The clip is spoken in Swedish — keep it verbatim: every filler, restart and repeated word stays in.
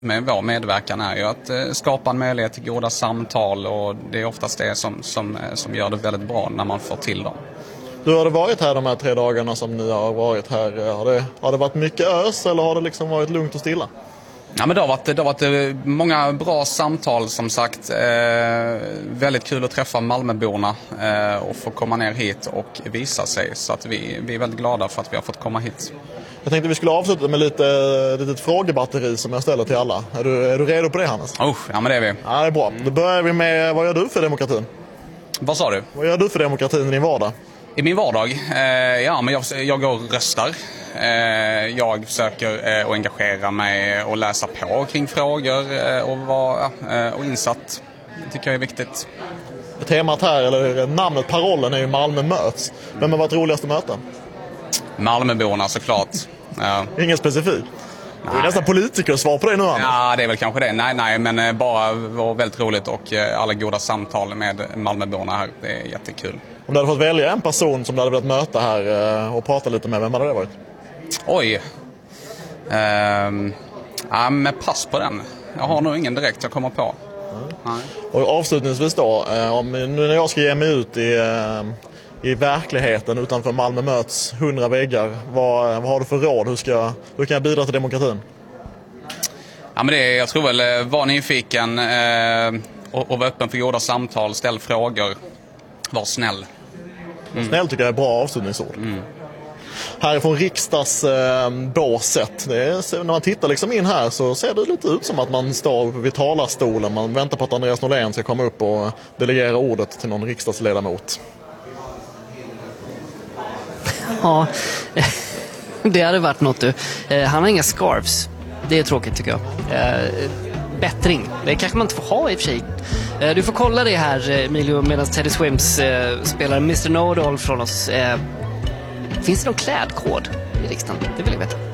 Med vår medverkan är ju att eh, skapa en möjlighet till goda samtal, och det är oftast det som, som, som gör det väldigt bra när man får till dem. Du har varit här de här tre dagarna som ni har varit här. Har det, har det varit mycket ös eller har det liksom varit lugnt och stilla? Ja, men det har varit, det har varit många bra samtal som sagt. Eh, väldigt kul att träffa Malmöborna eh, och få komma ner hit och visa sig. Så att vi, vi är väldigt glada för att vi har fått komma hit. Jag tänkte vi skulle avsluta med lite litet frågebatteri som jag ställer till alla. Är du, är du redo på det, Hannes? Oh, ja, men det är vi. Ja, det är bra. Då börjar vi med, vad gör du för demokratin? Vad sa du? Vad gör du för demokratin i din vardag? I min vardag? Eh, ja, men jag, jag går och röstar. Eh, jag försöker eh, att engagera mig och läsa på kring frågor eh, och vara eh, och insatt. Det tycker jag är viktigt. Temat här, eller namnet, parollen är ju Malmö möts. Vem har varit roligast att möta? Malmöborna såklart. Ja. Ingen specifik? Det är nästan politiker svar på det nu, Anders. Ja, det är väl kanske det. Nej, nej, men bara var väldigt roligt och alla goda samtal med Malmöborna här. Det är jättekul. Om du hade fått välja en person som du hade velat möta här och prata lite med, vem hade det varit? Oj. Ehm, ja, med pass på den. Jag har nog ingen direkt jag kommer på. Mm. Nej. Och avslutningsvis då, om, nu när jag ska ge mig ut i, i verkligheten utanför Malmö möts hundra väggar, vad, vad har du för råd? Hur, ska, hur kan jag bidra till demokratin? Ja, men det är, jag tror väl, var nyfiken eh, och, och var öppen för goda samtal, ställ frågor, var snäll. Mm. Snäll tycker jag är bra avslutningsord. Mm. Härifrån riksdagsbåset, eh, när man tittar liksom in här så ser det lite ut som att man står vid talarstolen. Man väntar på att Andreas Norlén ska komma upp och delegera ordet till någon riksdagsledamot. Ja, det hade varit något du. Han har inga scarves. Det är tråkigt tycker jag. Bättring. Det kanske man inte får ha i och för sig. Du får kolla det här, Emilio, medan Teddy Swims spelar mister Know-It-All från oss. Finns det någon klädkod i riksdagen? Det vill jag veta.